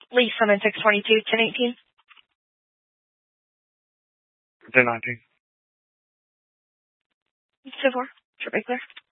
Lee Summon 622 1018. 1019. 2-4. Should be clear.